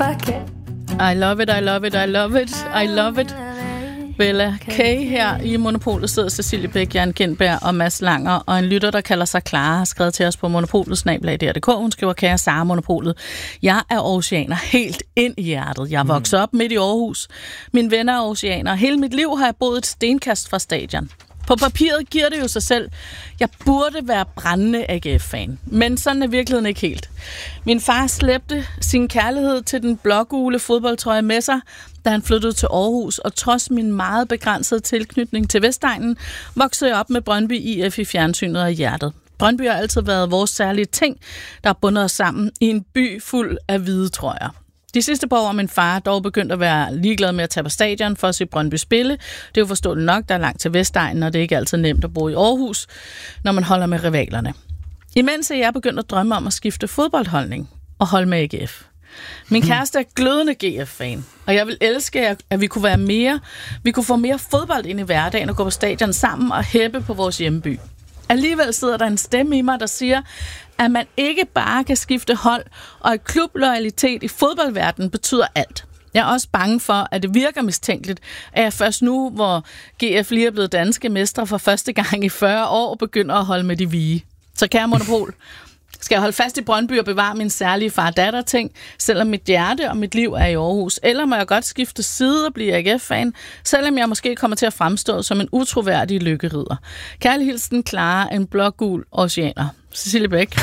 I love it, I love it, I love it, I love it. Bella K. her i Monopolet sidder Cecilie Bæk, Jan Gindberg og Mads Langer, og en lytter, der kalder sig Clara, har skrevet til os på monopolet@dr.dk. Hun skriver: kære Sara Monopolet, jeg er aarhusianer helt ind i hjertet. Jeg er vokset op midt i Aarhus. Mine venner er aarhusianer. Hele mit liv har jeg boet et stenkast fra stadion. På papiret giver det jo sig selv. Jeg burde være brændende AGF-fan, men sådan er virkeligheden ikke helt. Min far slæbte sin kærlighed til den blågule fodboldtrøje med sig, da han flyttede til Aarhus, og trods min meget begrænsede tilknytning til Vestegnen, voksede jeg op med Brøndby IF i fjernsynet og i hjertet. Brøndby har altid været vores særlige ting, der har bundet os sammen i en by fuld af hvide trøjer. De sidste par år er min far dog begyndt at være ligeglad med at tage på stadion for at se Brøndby spille. Det er jo forståeligt nok, der er langt til Vestegnen, og det er ikke altid nemt at bo i Aarhus, når man holder med rivalerne. Imens er jeg begyndt at drømme om at skifte fodboldholdning og holde med AGF. Min kæreste er glødende GF-fan, og jeg vil elske, at vi kunne være mere. Vi kunne få mere fodbold ind i hverdagen og gå på stadion sammen og hæppe på vores hjemmeby. Alligevel sidder der en stemme i mig, der siger, at man ikke bare kan skifte hold, og at klubloyalitet i fodboldverdenen betyder alt. Jeg er også bange for, at det virker mistænkeligt, at jeg først nu, hvor GF lige er blevet danske mestre for første gang i 40 år, begynder at holde med de vige. Så kære Monopol, skal jeg holde fast i Brøndby og bevare min særlige far-datter-ting, selvom mit hjerte og mit liv er i Aarhus? Eller må jeg godt skifte side og blive AGF-fan, selvom jeg måske kommer til at fremstå som en utroværdig lykkerider? Kærlig hilsen, Clara, en blågul oceaner. Cecilie Bæk.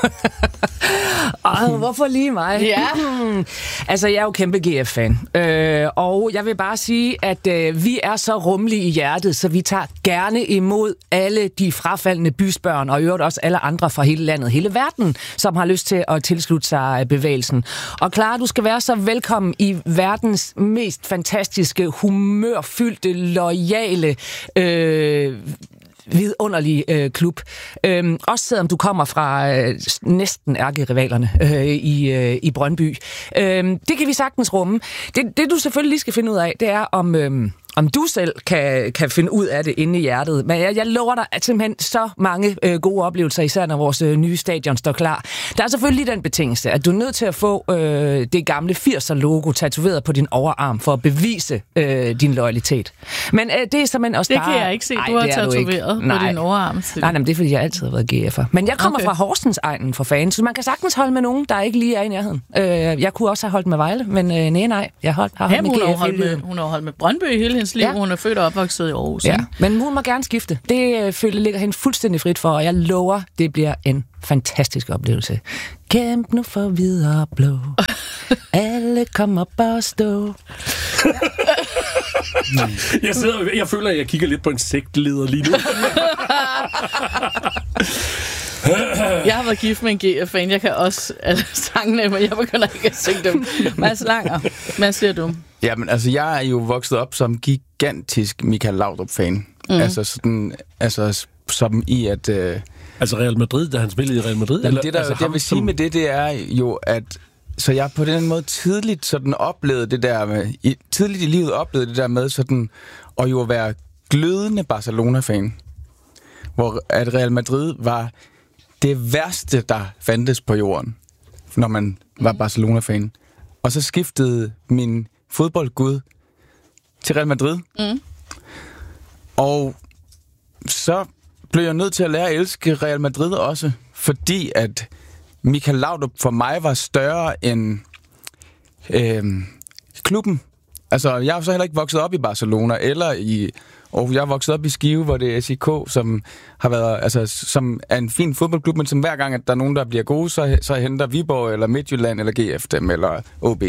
Hvorfor lige mig? Ja. Altså, jeg er jo kæmpe GF-fan. Og jeg vil bare sige, at vi er så rummelige i hjertet, så vi tager gerne imod alle de frafaldne bysbørn, og i øvrigt også alle andre fra hele landet, hele verden, som har lyst til at tilslutte sig bevægelsen. Og Clara, du skal være så velkommen i verdens mest fantastiske, humørfyldte, loyale vidunderlige klub. Også selvom du kommer fra næsten ærkerivalerne i Brøndby. Det kan vi sagtens rumme. Det du selvfølgelig lige skal finde ud af, det er om du selv kan finde ud af det inde i hjertet. Men jeg lover dig at simpelthen så mange gode oplevelser, især når vores nye stadion står klar. Der er selvfølgelig den betingelse, at du er nødt til at få det gamle 80'er-logo tatoveret på din overarm for at bevise din loyalitet. Men det er simpelthen også det kan jeg ikke se, du har tatoveret på din overarm. Nej, det er fordi, jeg altid har været GF'er. Men jeg kommer fra Horsens-egnen for fanden, så man kan sagtens holde med nogen, der ikke lige er i nærheden. Jeg kunne også have holdt med Vejle, men nej. Jeg har holdt med GF. Hun har holdt med Brøndby i hele hendes liv. Ja. Hun er født og opvokset i Aarhus. Ja, men hun må gerne skifte. Det ligger hende fuldstændig frit for, og jeg lover, det bliver en fantastisk oplevelse. Kæmp nu for videre blå. Alle kommer bare at stå. Jeg føler, at jeg kigger lidt på en sektleder lige nu. Jeg har været gift med en GF-fan. Jeg kan også sangene, men jeg begynder ikke at synge dem. Mads Langer, hvad siger du? Jamen, altså, jeg er jo vokset op som gigantisk Michael Laudrup-fan. Altså, som i at... Altså Real Madrid, da han spillede i Real Madrid? Jamen, det jeg vil sige med det er jo, at... Så jeg på den måde tidligt sådan oplevede det der med... Tidligt i livet oplevede det der med sådan... Og jo at være glødende Barcelona-fan. Hvor at Real Madrid var det værste, der fandtes på jorden. Når man var Barcelona-fan. Og så skiftede min fodboldgud til Real Madrid. Og så blev jeg nødt til at lære at elske Real Madrid også, fordi at Michael Laudrup for mig var større end klubben. Altså, jeg har så heller ikke vokset op i Barcelona, eller og jeg er vokset op i Skive, hvor det er SIK, som har været, altså, som er en fin fodboldklub, men som hver gang, at der er nogen, der bliver gode, så henter Viborg, eller Midtjylland, eller GF dem, eller OB.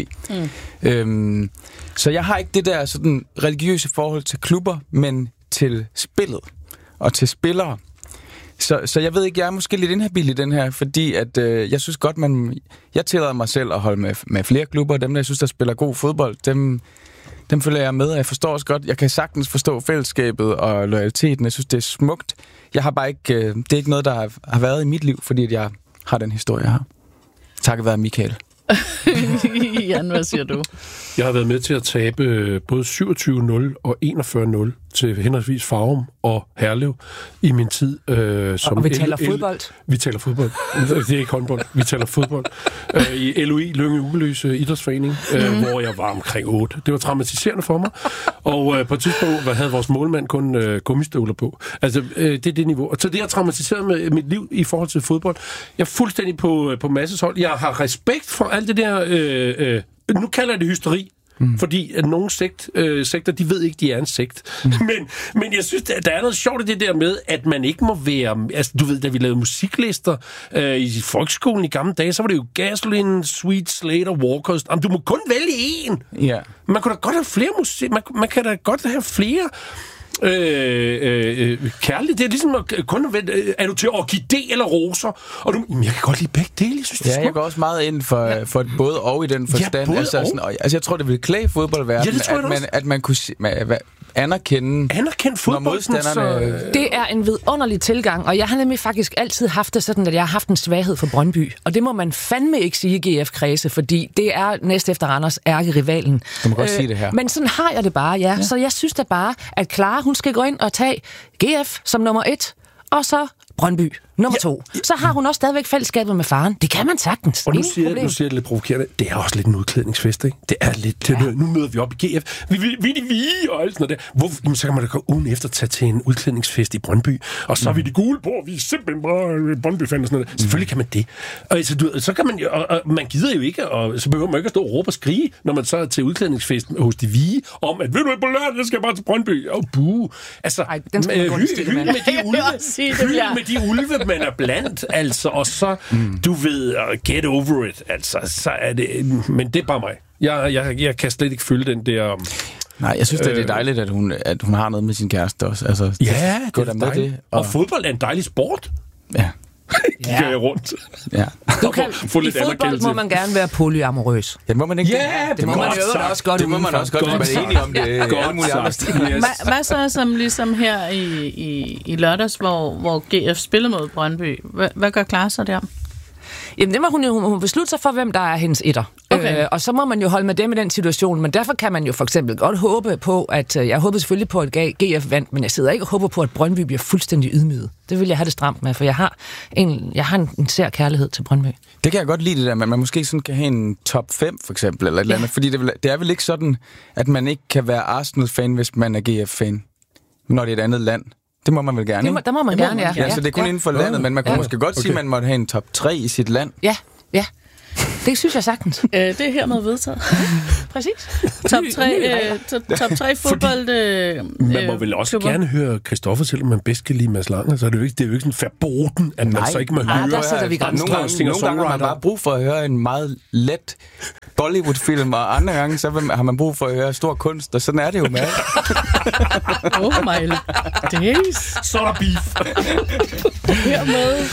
Så jeg har ikke det der sådan religiøse forhold til klubber, men til spillet, og til spillere. Så jeg ved ikke, jeg er måske lidt inhabil i den her, fordi at jeg synes godt, jeg tillader mig selv at holde med flere klubber. Dem, der jeg synes, der spiller god fodbold, dem følger jeg med, og jeg forstår også godt, jeg kan sagtens forstå fællesskabet og loyaliteten. Jeg synes, det er smukt. Jeg har bare ikke, det er ikke noget, der har været i mit liv, fordi at jeg har den historie, jeg har. Takket være Michael. Jan, hvad siger du? Jeg har været med til at tabe både 27-0 og 41-0 til henholdsvis Farum og Herlev i min tid som... Og vi taler fodbold? Vi taler fodbold. Det er ikke håndbold. Vi taler fodbold. I LOI, Lønge Ugeløse Idrætsforening, hvor jeg var omkring 8. Det var traumatiserende for mig. Og på et tidspunkt havde vores målmand kun gummistøvler på. Altså, det er det niveau. Og så det har traumatiseret med mit liv i forhold til fodbold. Jeg er fuldstændig på Masses hold. Jeg har respekt for alt det der... nu kalder jeg det hysteri. Fordi at nogle sekter, de ved ikke, de er en sekt. Men jeg synes, der er noget sjovt i det der med, at man ikke må være... Altså, du ved, da vi lavede musiklister i folkeskolen i gamle dage, så var det jo Gasoline, Sweet, Slater, Walkers. Jamen, du må kun vælge én. Ja. Man kan da godt have flere musik... Man kan da godt have flere... kærligt, det er ligesom at kun er du til orkidé eller roser, og du, jeg kan godt lide begge dele, jeg synes, det er jeg går også meget ind for både og i den forstand. Ja, altså, sådan, jeg tror, det ville klæde fodboldverdenen, at man kunne anerkende fodbold. Det er en vidunderlig tilgang, og jeg har nemlig faktisk altid haft det sådan, at jeg har haft en svaghed for Brøndby, og det må man fandme ikke sige GF-kredse, fordi det er næst efter Randers ærkerivalen. Du må godt sige det her. Men sådan har jeg det bare, ja. Så jeg synes da bare, at Clara, hun skal gå ind og tage GF som nummer 1, og så Brøndby nummer 2. Så har hun også stadigvæk fællesskabet med faren. Det kan man sagtens. Og nu siger jeg det lidt provokerende. Det er også lidt en udklædningsfest, ikke? Det er lidt... Ja. Nu møder vi op i GF. Vi er de hvide og alt sådan noget der. Jamen, så kan man da gå ugen efter tage til en udklædningsfest i Brøndby, og så er vi de gule på, vi er simpelthen bare Brøndby-fan og sådan noget. Selvfølgelig kan man det. Og så kan man jo... Og man gider jo ikke, og så behøver man ikke at stå og råbe og skrige, når man så er til udklædningsfest hos de hvide, om at, ved du på lørdag, jeg skal bare til Brøndby. Buh. Altså, hylde med de ulve, man er blandt, altså, og så, du ved, get over it, altså, så er det, men det er bare mig. Jeg kan slet ikke følge den der... Nej, jeg synes, det er dejligt, at hun har noget med sin kæreste også. Altså, ja, det er dejligt. Og fodbold er en dejlig sport. Ja. Gør jeg rundt. Ja. I fodbold må man gerne være polyamorøs. Ja, det må man ikke. Ja, det må man jo også godt. Det må man også godt, hvis man er enige om det. Godt. Hvad så som ligesom her i lørdags, hvor GF spiller mod Brøndby? Hvad gør Clara så der? Jamen, det må hun beslutte sig for, hvem der er hendes etter. Okay. Og så må man jo holde med dem i den situation, men derfor kan man jo for eksempel godt håbe på, at jeg håber selvfølgelig på, at GF vandt, men jeg sidder ikke og håber på, at Brøndby bliver fuldstændig ydmyget. Det vil jeg have det stramt med, for jeg har en sær kærlighed til Brøndby. Det kan jeg godt lide, det der, men man måske sådan kan have en top 5, for eksempel, eller et eller andet, fordi det er vel ikke sådan, at man ikke kan være Arsenal-fan, hvis man er GF-fan, når det er et andet land. Det må man vel gerne, der må man gerne, ja. Ja, så det er kun inden for landet, men man kunne måske godt sige, at man måtte have en top 3 i sit land. Ja. Det synes jeg sagtens. Det er hermed vedtaget. Præcis. Top 3 fodbold... man må vel også gerne høre Christoffer, selvom man bedst kan lide Mads Langer, så er det jo ikke sådan verboten, at man så ikke må høre... Der sætter vi grænsen. Nogle gange har man bare brug for at høre en meget let Bollywood-film, og andre gange så har man brug for at høre stor kunst, og sådan er det jo med alt. Oh my days. Så er der beef. Hermed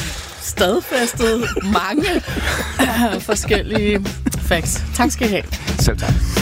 stadfæstet mange forskellige facts. Tak skal I have. Selv tak.